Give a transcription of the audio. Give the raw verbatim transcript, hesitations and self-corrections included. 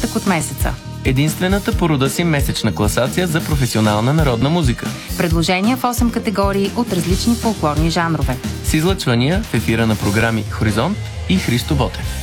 участък от месеца. Единствената по рода си месечна класация за професионална народна музика. Предложения в осем категории от различни фолклорни жанрове. С излъчвания в ефира на програми Хоризонт и Христо Ботев.